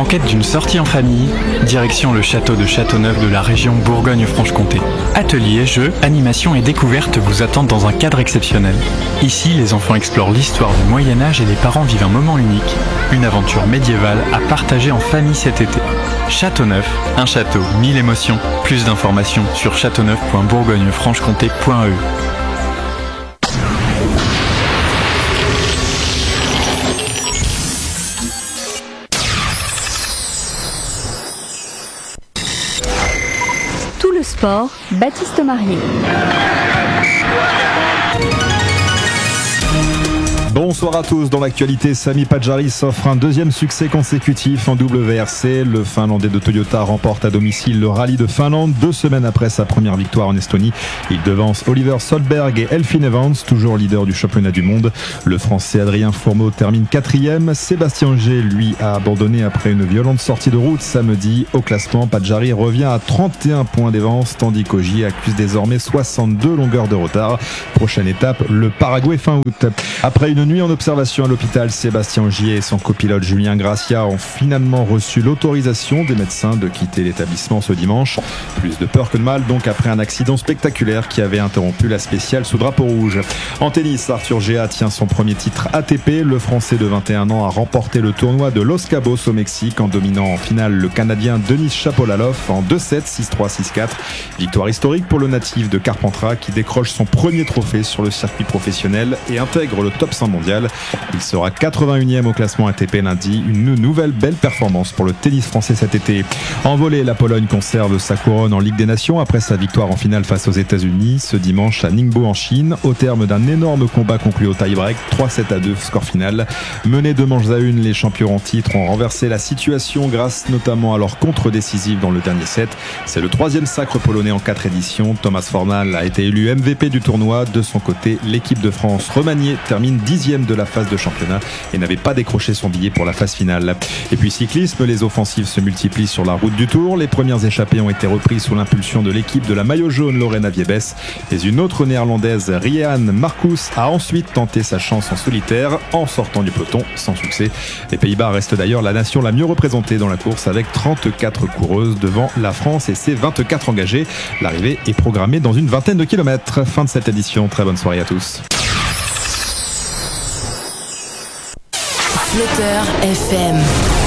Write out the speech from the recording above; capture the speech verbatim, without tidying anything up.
quête d'une sortie en famille, direction le château de Châteauneuf de la région Bourgogne-Franche-Comté. Ateliers, jeux, animations et découvertes vous attendent dans un cadre exceptionnel. Ici, les enfants explorent l'histoire du Moyen-Âge et les parents vivent un moment unique, une aventure médiévale à partager en famille cet été. Châteauneuf, un château, mille émotions. Plus d'informations sur châteauneuf point bourgogne franche comté point e u. Tout le sport, Baptiste Marier. Bonsoir à tous. Dans l'actualité, Sami Podjari s'offre un deuxième succès consécutif en W R C. Le Finlandais de Toyota remporte à domicile le rallye de Finlande deux semaines après sa première victoire en Estonie. Il devance Oliver Solberg et Elfyn Evans, toujours leader du championnat du monde. Le Français Adrien Fourmeau termine quatrième. Sébastien Ogier, lui, a abandonné après une violente sortie de route samedi. Au classement, Podjari revient à trente et un points d'avance, tandis qu'Ogier accuse désormais soixante-deux longueurs de retard. Prochaine étape, le Paraguay fin août. Après une nuit en observation à l'hôpital, Sébastien Ogier et son copilote Julien Gracia ont finalement reçu l'autorisation des médecins de quitter l'établissement ce dimanche. Plus de peur que de mal donc après un accident spectaculaire qui avait interrompu la spéciale sous drapeau rouge. En tennis, Arthur Géa tient son premier titre A T P. Le Français de vingt et un ans a remporté le tournoi de Los Cabos au Mexique en dominant en finale le Canadien Denis Shapovalov en deux sept, six trois, six quatre. Victoire historique pour le natif de Carpentras qui décroche son premier trophée sur le circuit professionnel et intègre le top cent mondial. Il sera quatre-vingt-unième au classement A T P lundi. Une nouvelle belle performance pour le tennis français cet été. En volley, la Pologne conserve sa couronne en Ligue des Nations après sa victoire en finale face aux États-Unis ce dimanche à Ningbo en Chine, au terme d'un énorme combat conclu au tie-break, trois sept à deux score final. Menés deux manches à une, les champions en titre ont renversé la situation grâce notamment à leur contre-décisive dans le dernier set. C'est le troisième sacre polonais en quatre éditions. Thomas Fornal a été élu M V P du tournoi. De son côté, l'équipe de France remaniée termine dixième de la phase de championnat et n'avait pas décroché son billet pour la phase finale. Et puis cyclisme, les offensives se multiplient sur la route du Tour. Les premières échappées ont été reprises sous l'impulsion de l'équipe de la maillot jaune Lorena Wiebes. Et une autre néerlandaise, Rian Marcus, a ensuite tenté sa chance en solitaire en sortant du peloton sans succès. Les Pays-Bas restent d'ailleurs la nation la mieux représentée dans la course avec trente-quatre coureuses devant la France et ses vingt-quatre engagés. L'arrivée est programmée dans une vingtaine de kilomètres. Fin de cette édition. Très bonne soirée à tous. Flutter F M.